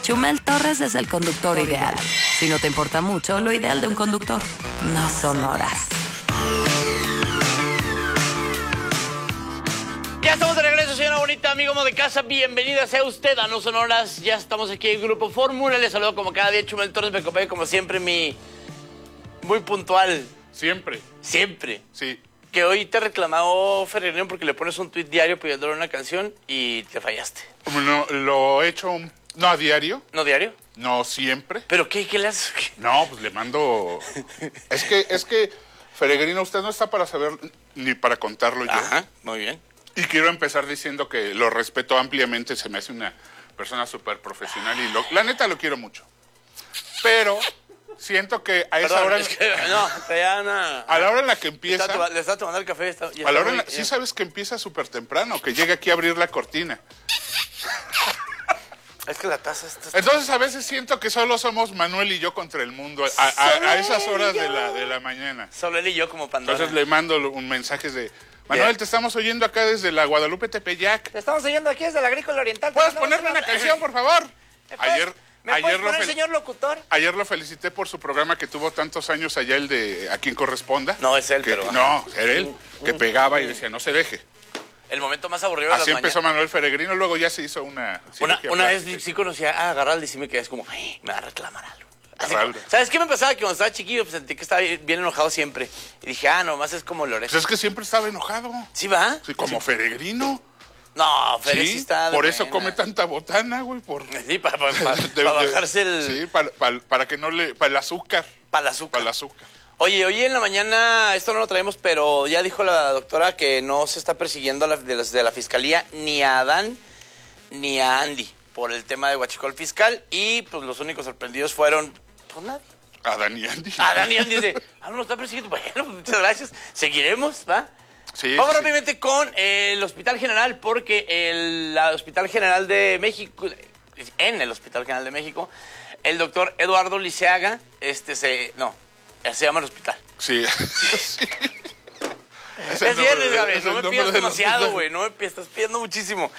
Chumel Torres es el conductor ideal. Si no te importa mucho, lo ideal de un conductor no son horas. Ya estamos de regreso, señora bonita, amigo de casa. Bienvenida sea usted a No Son Horas. Ya estamos aquí en Grupo Fórmula. Les saludo como cada día, Chumel Torres. Me acompaña como siempre muy puntual. Siempre. Siempre. Sí. Que hoy te reclamó Ferrerín porque le pones un tuit diario pidiéndole una canción y te fallaste. No, lo he hecho, no a diario, ¿No diario? no siempre. ¿Pero qué le haces? No, pues le mando... Es que, Feregrino, usted no está para saber ni para contarlo yo. Ajá, muy bien. Y quiero empezar diciendo que lo respeto ampliamente, se me hace una persona súper profesional y la neta lo quiero mucho. Pero siento que a esa hora... Es que, no, ya no. A la hora en la que empieza... Le está tomando el café. A la hora sí sabes que empieza súper temprano, que llega aquí a abrir la cortina. Es que la taza está... Entonces a veces siento que solo somos Manuel y yo contra el mundo a esas horas de la mañana. Solo él y yo como Pandora. Entonces le mando un mensaje de... Manuel, te estamos oyendo acá desde la Guadalupe Tepeyac. Te estamos oyendo aquí desde la Agrícola Oriental. ¿Puedes ponerme una canción, por favor? ¿Me puedes poner, señor locutor? Ayer lo felicité por su programa que tuvo tantos años allá, el de A Quien Corresponda. No, es él, pero... No, era él, que pegaba y decía, no se deje. El momento más aburrido de Así las empezó mañanas. Manuel Feregrino, luego ya se hizo una vez sí conocía a Garralda y sí me quedé como, me va a reclamar algo. Garralda. ¿Sabes qué me pasaba? Que cuando estaba chiquillo pues, sentí que estaba bien enojado siempre. Y dije, nomás es como Lorenzo. Pues es que siempre estaba enojado. ¿Sí va? Sí, como Feregrino. No, Fere sí está... Por eso come tanta botana, güey. Sí, para bajarse el... Sí, para que no le... Para el azúcar. Para el azúcar. Para el azúcar. Oye, hoy en la mañana, esto no lo traemos, pero ya dijo la doctora que no se está persiguiendo de la fiscalía ni a Adán ni a Andy por el tema de huachicol fiscal y pues los únicos sorprendidos fueron, pues nadie. Adán y Andy. Adán y Andy dice, no lo está persiguiendo, bueno, pues, muchas gracias, seguiremos, ¿va? Sí, Vamos sí. rápidamente con el Hospital General porque el Hospital General de México, en el Hospital General de México, el doctor Eduardo Liceaga, se llama el hospital. Sí. Es viernes, Gabriel, no me pidas demasiado, güey, no me estás pidiendo muchísimo.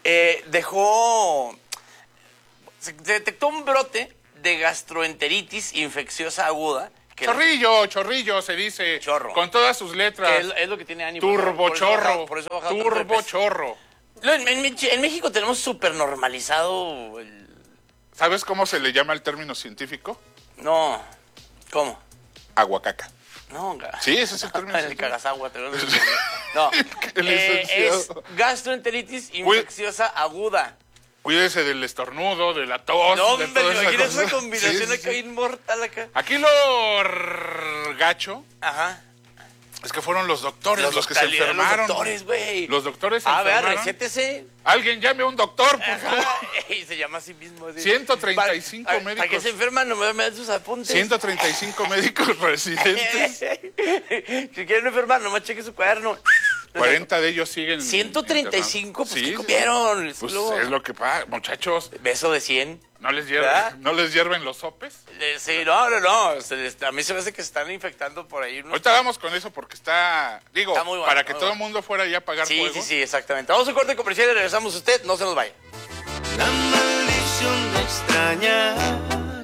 Se detectó un brote de gastroenteritis infecciosa aguda. Chorrillo, se dice. Chorro. Con todas sus letras. Que es lo que tiene ánimo. Turbochorro. Por eso ha bajado Turbochorro. En México tenemos súper normalizado el... ¿Sabes cómo se le llama el término científico? No. ¿Cómo? Aguacaca. No, Sí, ese es el término el científico. cagasagua. No. Es gastroenteritis infecciosa aguda. Cuídese del estornudo, de la tos. No, de hombre, toda esa imagínate cosa. esa combinación Sí. acá inmortal acá. Aquí lo gacho Ajá. es que fueron los doctores los que se enfermaron. Los doctores, güey. Los doctores se A ver, enfermaron. recétese. Alguien llame a un doctor, por favor. Y se llama a sí mismo. Así. 135 médicos. ¿Para qué se enferman? No me dan sus apuntes. 135 médicos residentes. Si quieren enfermar, nomás cheque su cuaderno. 40 de ellos siguen 135, pues, sí, ¿qué comieron? Pues es lo que pasa, muchachos. Beso de 100. ¿No les ¿verdad? hierven los sopes? Sí, no. A mí se me hace que se están infectando por ahí. Ahorita vamos con eso porque está muy bueno, para que todo el bueno. mundo fuera ya a pagar fuego. Sí, exactamente. Vamos a un corte comercial y regresamos. Usted no se nos vaya. La maldición de extrañarte.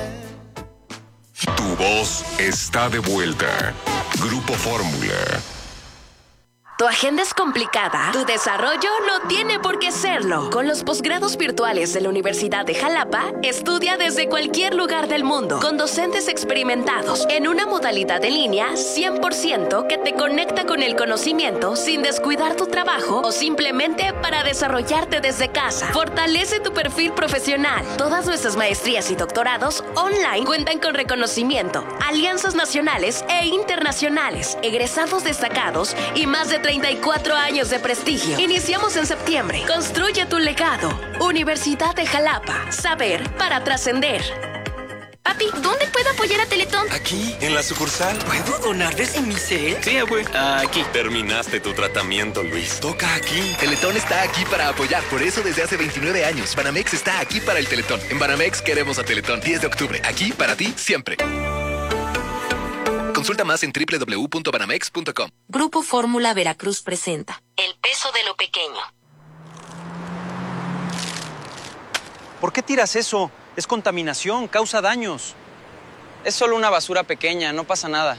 Tu voz está de vuelta. Grupo Fórmula. ¿Tu agenda es complicada? ¿Tu desarrollo no tiene por qué serlo? Con los posgrados virtuales de la Universidad de Jalapa, estudia desde cualquier lugar del mundo, con docentes experimentados, en una modalidad en línea 100% que te conecta con el conocimiento sin descuidar tu trabajo o simplemente para desarrollarte desde casa. Fortalece tu perfil profesional. Todas nuestras maestrías y doctorados online cuentan con reconocimiento, alianzas nacionales e internacionales, egresados destacados y más de 34 años de prestigio. Iniciamos en septiembre. Construye tu legado. Universidad de Jalapa. Saber para trascender. Papi, ¿dónde puedo apoyar a Teletón? Aquí, en la sucursal. ¿Puedo donar desde mi cel? Sí, abue. Aquí. Terminaste tu tratamiento, Luis. Toca aquí. Teletón está aquí para apoyar. Por eso desde hace 29 años. Banamex está aquí para el Teletón. En Banamex queremos a Teletón. 10 de octubre. Aquí para ti siempre. Consulta más en www.banamex.com. Grupo Fórmula Veracruz presenta El peso de lo pequeño. ¿Por qué tiras eso? Es contaminación, causa daños. Es solo una basura pequeña, no pasa nada.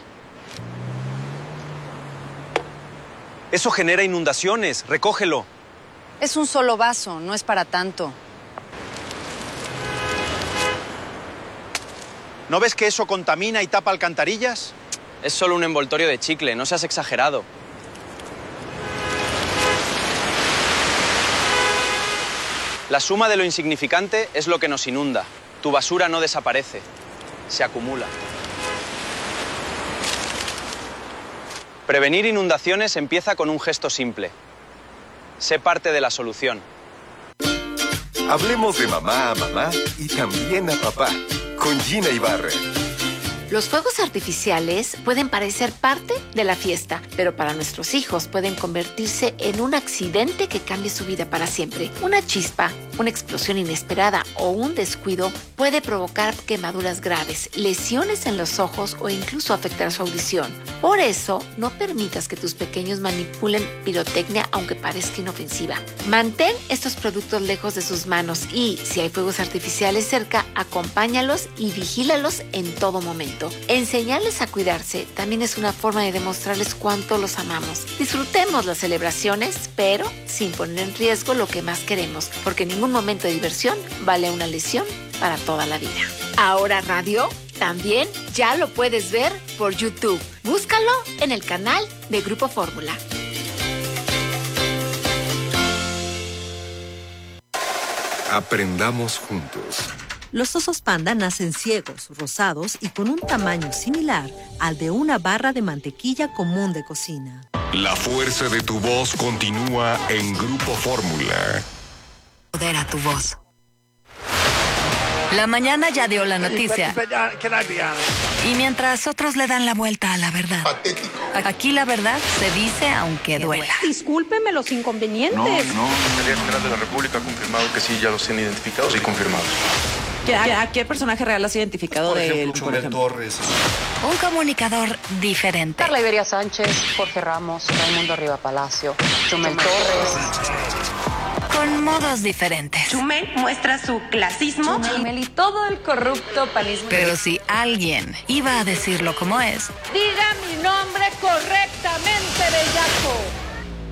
Eso genera inundaciones, recógelo. Es un solo vaso, no es para tanto. ¿No ves que eso contamina y tapa alcantarillas? Es solo un envoltorio de chicle, no seas exagerado. La suma de lo insignificante es lo que nos inunda. Tu basura no desaparece, se acumula. Prevenir inundaciones empieza con un gesto simple. Sé parte de la solución. Hablemos de mamá a mamá y también a papá, con Gina Ibarra. Los fuegos artificiales pueden parecer parte de la fiesta, pero para nuestros hijos pueden convertirse en un accidente que cambie su vida para siempre. Una chispa, una explosión inesperada o un descuido puede provocar quemaduras graves, lesiones en los ojos o incluso afectar su audición. Por eso, no permitas que tus pequeños manipulen pirotecnia aunque parezca inofensiva. Mantén estos productos lejos de sus manos y, si hay fuegos artificiales cerca, acompáñalos y vigílalos en todo momento. Enseñarles a cuidarse también es una forma de demostrarles cuánto los amamos. Disfrutemos las celebraciones, pero sin poner en riesgo lo que más queremos, porque ningún momento de diversión vale una lesión para toda la vida. Ahora Radio también ya lo puedes ver por YouTube. Búscalo en el canal de Grupo Fórmula. Aprendamos juntos. Los osos panda nacen ciegos, rosados y con un tamaño similar al de una barra de mantequilla común de cocina. La fuerza de tu voz continúa en Grupo Fórmula. Podera tu voz. La mañana ya dio la noticia. Y mientras otros le dan la vuelta a la verdad. Aquí la verdad se dice aunque duela. Discúlpeme los inconvenientes. No. La Fiscalía General de la República ha confirmado que sí, ya los tienen identificados y confirmados. ¿A qué personaje real has identificado de él? Chumel Torres. Un comunicador diferente. Carla Iberia Sánchez, Jorge Ramos, Raimundo Riva Palacio, Chumel Torres. Con modos diferentes. Chumel muestra su clasismo. Chumel y todo el corrupto panismo. Pero si alguien iba a decirlo como es. Diga mi nombre correctamente, bellaco.